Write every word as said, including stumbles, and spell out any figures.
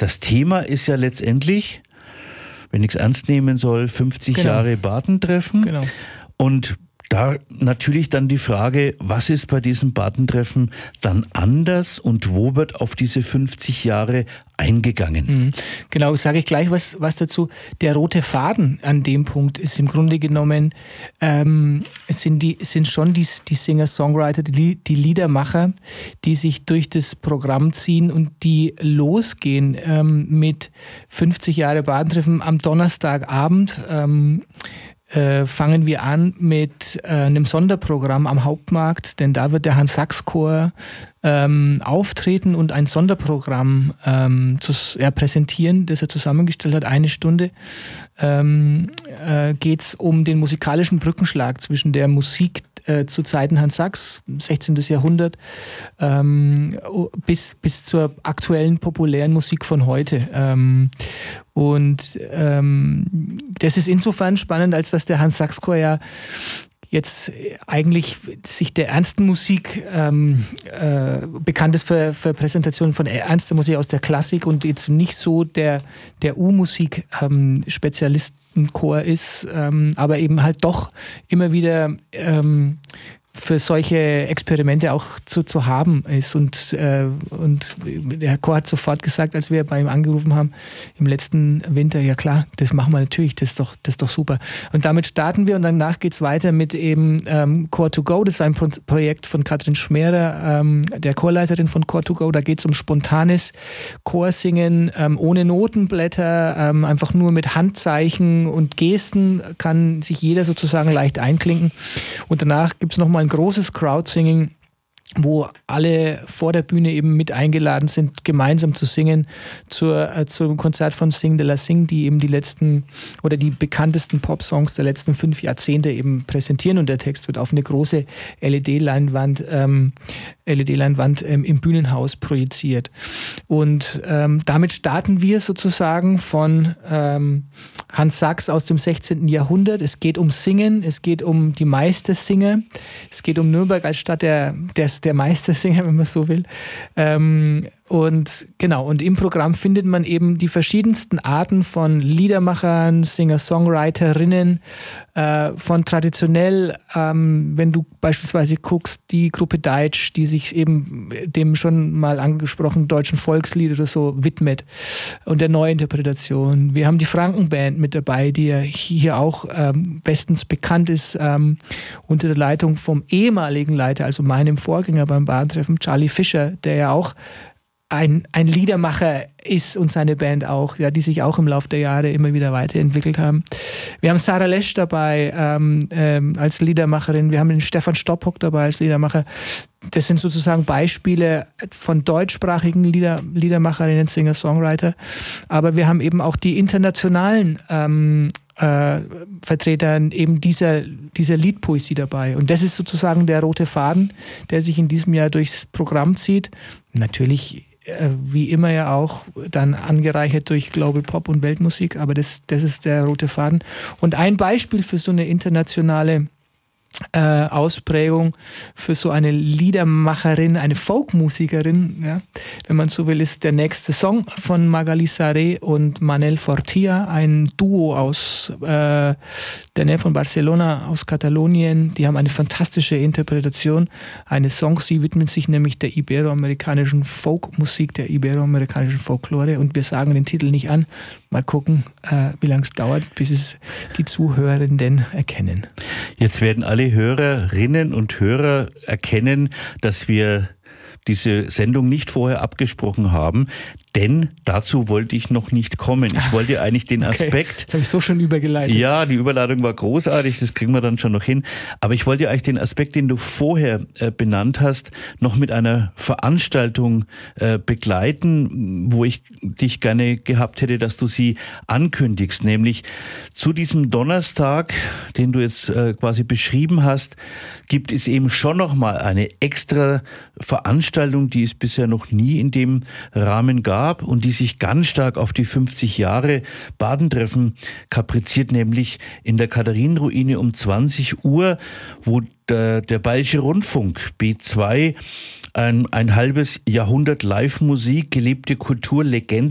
das Thema ist ja letztendlich, wenn ich es ernst nehmen soll, fünfzig genau. Jahre Badentreffen. Genau. Und da natürlich dann die Frage, was ist bei diesem Badentreffen dann anders und wo wird auf diese fünfzig Jahre eingegangen? Mhm. Genau, sage ich gleich was, was dazu. Der rote Faden an dem Punkt ist im Grunde genommen, ähm, es sind, die, es sind schon die, die Singer-Songwriter, die, die Liedermacher, die sich durch das Programm ziehen und die losgehen ähm, mit fünfzig Jahre Badentreffen am Donnerstagabend. Ähm, Äh, fangen wir an mit äh, einem Sonderprogramm am Hauptmarkt, denn da wird der Hans-Sachs-Chor ähm, auftreten und ein Sonderprogramm ähm, zu, ja, präsentieren, das er zusammengestellt hat, eine Stunde. Ähm, äh, geht es um den musikalischen Brückenschlag zwischen der Musik äh, zu Zeiten Hans Sachs, sechzehnten. Jahrhundert, ähm, bis, bis zur aktuellen populären Musik von heute. Ähm, und ähm, das ist insofern spannend, als dass der Hans-Sachs-Chor ja jetzt eigentlich sich der ernsten Musik ähm, äh, bekannt ist für, für Präsentationen von ernster Musik aus der Klassik und jetzt nicht so der, der U-Musik ähm, Spezialistenchor ist, ähm, aber eben halt doch immer wieder ähm, für solche Experimente auch zu, zu haben ist. Und, äh, und der Herr Chor hat sofort gesagt, als wir bei ihm angerufen haben, im letzten Winter, ja klar, das machen wir natürlich, das ist doch, das ist doch super. Und damit starten wir und danach geht es weiter mit eben ähm, Chor to Go, das ist ein Pro- Projekt von Katrin Schmerer, ähm, der Chorleiterin von Chor to Go. Da geht es um spontanes Chorsingen, ähm, ohne Notenblätter, ähm, einfach nur mit Handzeichen und Gesten kann sich jeder sozusagen leicht einklinken. Und danach gibt es nochmal ein großes Crowdsinging, wo alle vor der Bühne eben mit eingeladen sind, gemeinsam zu singen zur, äh, zum Konzert von Sing de la Sing, die eben die letzten oder die bekanntesten Pop-Songs der letzten fünf Jahrzehnte eben präsentieren und der Text wird auf eine große L E D-Leinwand ähm, L E D-Leinwand ähm, im Bühnenhaus projiziert. Und ähm, damit starten wir sozusagen von ähm, Hans Sachs aus dem sechzehnten. Jahrhundert. Es geht um Singen, es geht um die Meistersinger, es geht um Nürnberg als Stadt der, der, der Meistersinger, wenn man so will. Ähm, Und genau, und im Programm findet man eben die verschiedensten Arten von Liedermachern, Singer-Songwriterinnen, äh, von traditionell, ähm, wenn du beispielsweise guckst, die Gruppe Deutsch, die sich eben dem schon mal angesprochenen deutschen Volkslied oder so widmet und der Neuinterpretation. Wir haben die Frankenband mit dabei, die ja hier auch ähm, bestens bekannt ist, ähm, unter der Leitung vom ehemaligen Leiter, also meinem Vorgänger beim Badentreffen, Charlie Fischer, der ja auch Ein, ein Liedermacher ist und seine Band auch, ja, die sich auch im Laufe der Jahre immer wieder weiterentwickelt haben. Wir haben Sarah Lesch dabei ähm, ähm, als Liedermacherin, wir haben den Stefan Stoppock dabei als Liedermacher. Das sind sozusagen Beispiele von deutschsprachigen Lieder, Liedermacherinnen, Singer, Songwriter. Aber wir haben eben auch die internationalen ähm, äh, Vertreter eben dieser, dieser Liedpoesie dabei. Und das ist sozusagen der rote Faden, der sich in diesem Jahr durchs Programm zieht. Natürlich wie immer ja auch dann angereichert durch Global Pop und Weltmusik, aber das, das ist der rote Faden. Und ein Beispiel für so eine internationale äh, Ausprägung, für so eine Liedermacherin, eine Folkmusikerin, ja, wenn man so will, ist der nächste Song von Magali Saré und Manel Fortia, ein Duo aus äh, der Nähe von Barcelona, aus Katalonien. Die haben eine fantastische Interpretation eines Songs. Sie widmen sich nämlich der iberoamerikanischen Folkmusik, der iberoamerikanischen Folklore und wir sagen den Titel nicht an. Mal gucken, äh, wie lange es dauert, bis es die Zuhörenden erkennen. Jetzt werden alle Hörerinnen und Hörer erkennen, dass wir diese Sendung nicht vorher abgesprochen haben, denn dazu wollte ich noch nicht kommen. Ich wollte eigentlich den Aspekt... Okay, das habe ich so schon übergeleitet. Ja, die Überleitung war großartig, das kriegen wir dann schon noch hin. Aber ich wollte eigentlich den Aspekt, den du vorher äh, benannt hast, noch mit einer Veranstaltung äh, begleiten, wo ich dich gerne gehabt hätte, dass du sie ankündigst. Nämlich zu diesem Donnerstag, den du jetzt äh, quasi beschrieben hast, gibt es eben schon noch mal eine extra Veranstaltung, die es bisher noch nie in dem Rahmen gab und die sich ganz stark auf die fünfzig Jahre Badentreffen kapriziert, nämlich in der Katharinenruine um zwanzig Uhr, wo der, der Bayerische Rundfunk B zwei ein, ein halbes Jahrhundert Live-Musik, gelebte Kultur, Legende